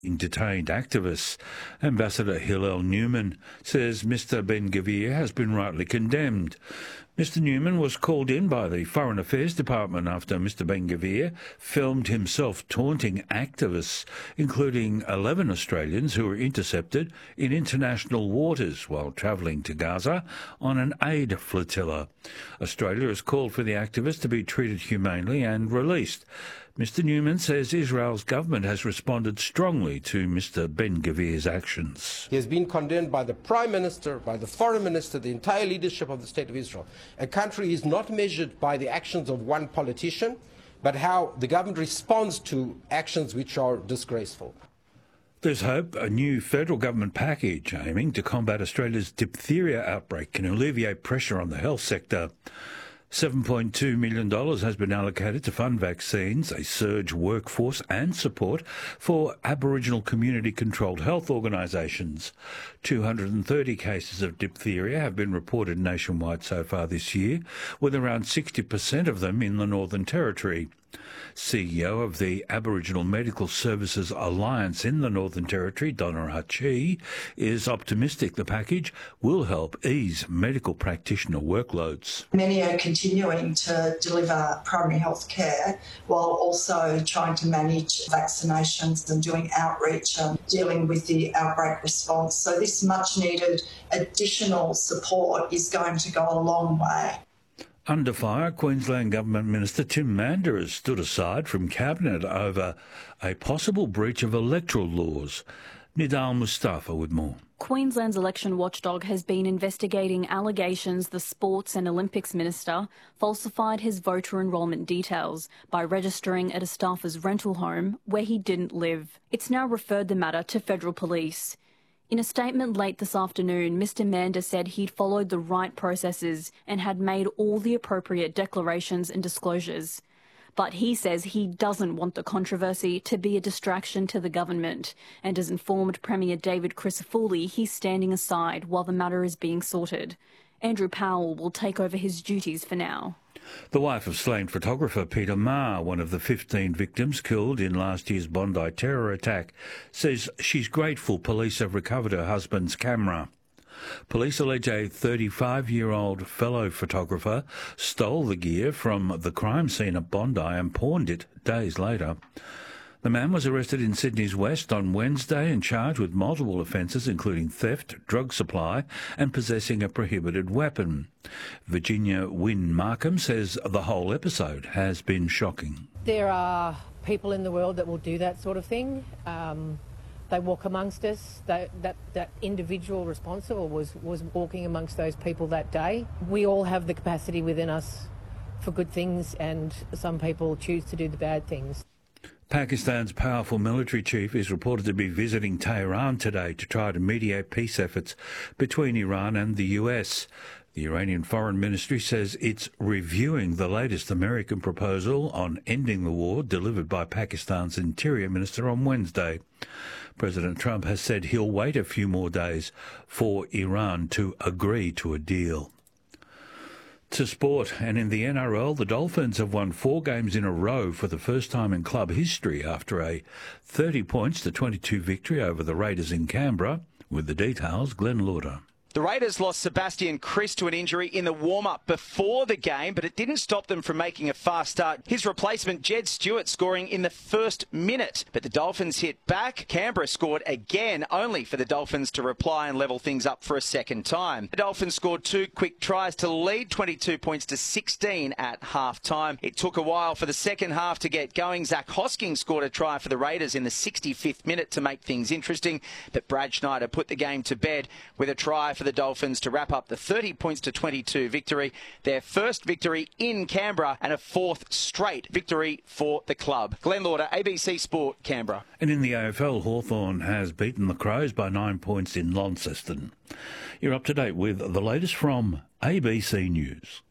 detained activists. Ambassador Hillel Newman says Mr Ben-Gvir has been rightly condemned. Mr Newman was called in by the Foreign Affairs Department after Mr Ben-Gvir filmed himself taunting activists, including 11 Australians who were intercepted in international waters while travelling to Gaza on an aid flotilla. Australia has called for the activists to be treated humanely and released. Mr Newman says Israel's government has responded strongly to Mr Ben-Gvir's actions. He has been condemned by the Prime Minister, by the Foreign Minister, the entire leadership of the State of Israel. A country is not measured by the actions of one politician, but how the government responds to actions which are disgraceful. There's hope a new federal government package aiming to combat Australia's diphtheria outbreak can alleviate pressure on the health sector. $7.2 million has been allocated to fund vaccines, a surge workforce and support for Aboriginal community-controlled health organisations. 230 cases of diphtheria have been reported nationwide so far this year, with around 60% of them in the Northern Territory. CEO of the Aboriginal Medical Services Alliance in the Northern Territory, Donna Hachi, is optimistic the package will help ease medical practitioner workloads. Many are continuing to deliver primary health care while also trying to manage vaccinations and doing outreach and dealing with the outbreak response. So this much needed additional support is going to go a long way. Under fire, Queensland Government Minister Tim Mander has stood aside from Cabinet over a possible breach of electoral laws. Nidal Mustafa with more. Queensland's election watchdog has been investigating allegations the Sports and Olympics Minister falsified his voter enrolment details by registering at a staffer's rental home where he didn't live. It's now referred the matter to federal police. In a statement late this afternoon, Mr Mander said he'd followed the right processes and had made all the appropriate declarations and disclosures. But he says he doesn't want the controversy to be a distraction to the government and has informed Premier David Crisafulli he's standing aside while the matter is being sorted. Andrew Powell will take over his duties for now. The wife of slain photographer Peter Maher, one of the 15 victims killed in last year's Bondi terror attack, says she's grateful police have recovered her husband's camera. Police allege a 35-year-old fellow photographer stole the gear from the crime scene at Bondi and pawned it days later. The man was arrested in Sydney's West on Wednesday and charged with multiple offences including theft, drug supply and possessing a prohibited weapon. Virginia Wynne Markham says the whole episode has been shocking. There are people in the world that will do that sort of thing. They walk amongst us. That individual responsible was walking amongst those people that day. We all have the capacity within us for good things, and some people choose to do the bad things. Pakistan's powerful military chief is reported to be visiting Tehran today to try to mediate peace efforts between Iran and the US. The Iranian Foreign Ministry says it's reviewing the latest American proposal on ending the war delivered by Pakistan's Interior Minister on Wednesday. President Trump has said he'll wait a few more days for Iran to agree to a deal. To sport, and in the NRL, the Dolphins have won 4 games in a row for the first time in club history after a 30 points to 22 victory over the Raiders in Canberra. With the details, Glenn Lauder. The Raiders lost Sebastian Kris to an injury in the warm-up before the game, but it didn't stop them from making a fast start. His replacement, Jed Stewart, scoring in the first minute. But the Dolphins hit back. Canberra scored again, only for the Dolphins to reply and level things up for a second time. The Dolphins scored 2 quick tries to lead 22 points to 16 at half-time. It took a while for the second half to get going. Zach Hosking scored a try for the Raiders in the 65th minute to make things interesting, but Brad Schneider put the game to bed with a try for the Dolphins to wrap up the 30 points to 22 victory, their first victory in Canberra and a 4th straight victory for the club. Glenn Lauder, ABC Sport, Canberra. And in the AFL, Hawthorn has beaten the Crows by 9 points in Launceston. You're up to date with the latest from ABC News.